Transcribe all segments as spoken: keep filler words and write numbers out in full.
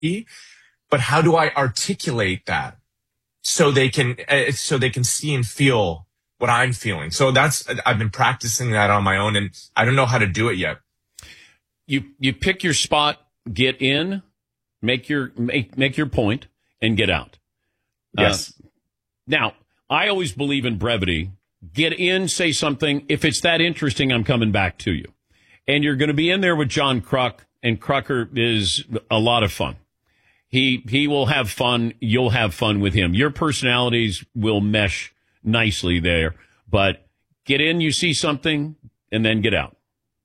but how do I articulate that so they can, uh, so they can see and feel what I'm feeling? So that's, I've been practicing that on my own, and I don't know how to do it yet. You, you pick your spot, get in, make your, make, make your point, and get out. Yes. Uh, now, I always believe in brevity. Get in, say something. If it's that interesting, I'm coming back to you. And you're going to be in there with John Kruk, and Krucker is a lot of fun. He he will have fun. You'll have fun with him. Your personalities will mesh nicely there. But get in, you see something, and then get out.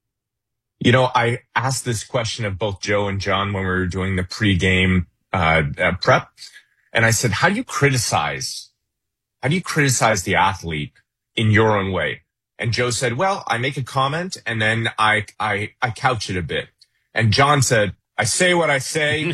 You know, I asked this question of both Joe and John when we were doing the pregame uh, uh, prep. And I said, how do you criticize? How do you criticize the athlete in your own way? And Joe said, well, I make a comment and then I, I, I couch it a bit. And John said, I say what I say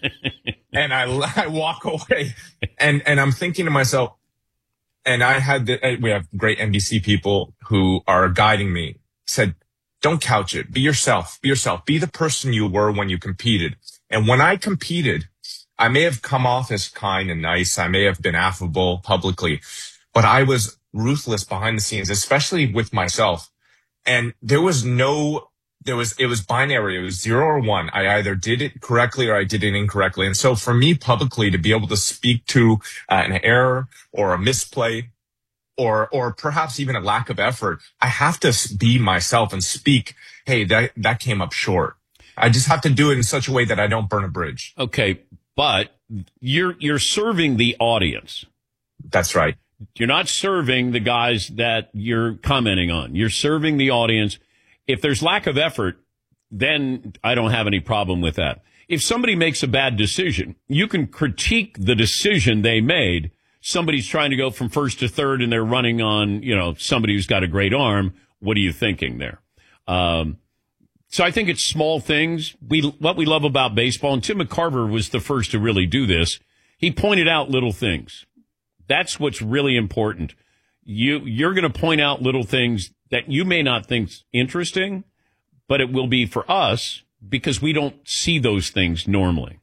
and I, I walk away. And, and I'm thinking to myself, and I had, the, we have great N B C people who are guiding me, said, don't couch it. Be yourself. Be yourself. Be the person you were when you competed. And when I competed, I may have come off as kind and nice. I may have been affable publicly, but I was ruthless behind the scenes, especially with myself. And there was no, there was, it was binary. It was zero or one. I either did it correctly or I did it incorrectly. And so for me publicly to be able to speak to uh, an error or a misplay or, or perhaps even a lack of effort, I have to be myself and speak, hey, that, that came up short. I just have to do it in such a way that I don't burn a bridge. Okay. But you're you're serving the audience. That's right. You're not serving the guys that you're commenting on. You're serving the audience. If there's lack of effort, then I don't have any problem with that. If somebody makes a bad decision, you can critique the decision they made. Somebody's trying to go from first to third and they're running on, you know, somebody who's got a great arm. What are you thinking there? Um So I think it's small things. We what we love about baseball, and Tim McCarver was the first to really do this. He pointed out little things. That's what's really important. You you're going to point out little things that you may not think's interesting, but it will be for us because we don't see those things normally.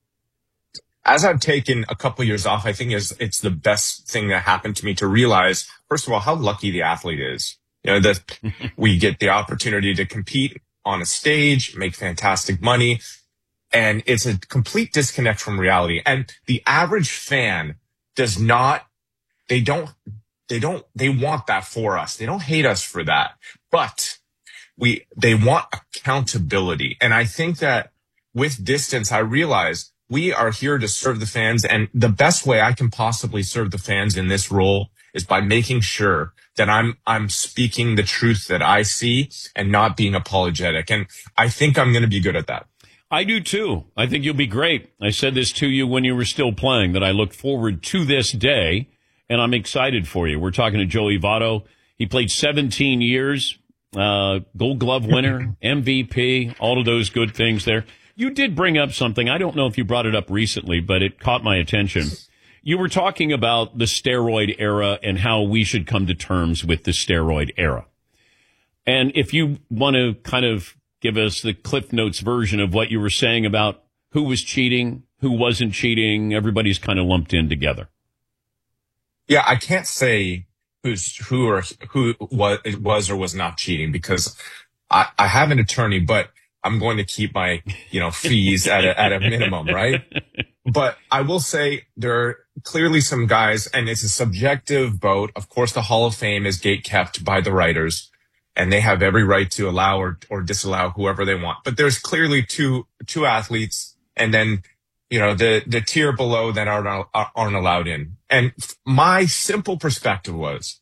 As I've taken a couple of years off, I think is it's the best thing that happened to me to realize, first of all, how lucky the athlete is. You know, that we get the opportunity to compete on a stage, make fantastic money. And it's a complete disconnect from reality. And the average fan does not, they don't, they don't, they want that for us. They don't hate us for that, but we, they want accountability. And I think that with distance, I realize we are here to serve the fans. And the best way I can possibly serve the fans in this role is by making sure that I'm, I'm speaking the truth that I see and not being apologetic. And I think I'm going to be good at that. I do too. I think you'll be great. I said this to you when you were still playing, that I look forward to this day and I'm excited for you. We're talking to Joey Votto. He played seventeen years, uh, Gold Glove winner, M V P, all of those good things there. You did bring up something. I don't know if you brought it up recently, but it caught my attention. You were talking about the steroid era and how we should come to terms with the steroid era. And if you want to kind of give us the Cliff Notes version of what you were saying about who was cheating, who wasn't cheating, everybody's kind of lumped in together. Yeah, I can't say who's who or who was, was or was not cheating because I, I have an attorney, but I'm going to keep my, you know, fees at a, at a minimum, right? But I will say there are clearly some guys, and it's a subjective vote. Of course, the Hall of Fame is gatekept by the writers, and they have every right to allow or, or disallow whoever they want. But there's clearly two two athletes, and then, you know, the, the tier below that aren't, aren't allowed in. And my simple perspective was,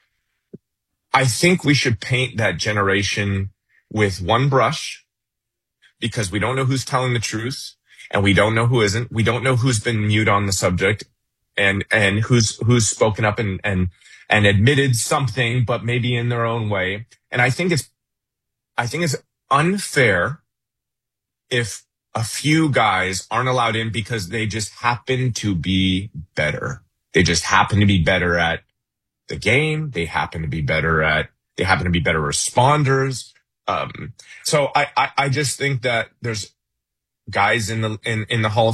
I think we should paint that generation with one brush, because we don't know who's telling the truth and we don't know who isn't. We don't know who's been mute on the subject and, and who's, who's spoken up and, and, and admitted something, but maybe in their own way. And I think it's, I think it's unfair if a few guys aren't allowed in because they just happen to be better. They just happen to be better at the game. They happen to be better at, they happen to be better responders. Um, so I, I, I just think that there's, guys in the in, in the Hall of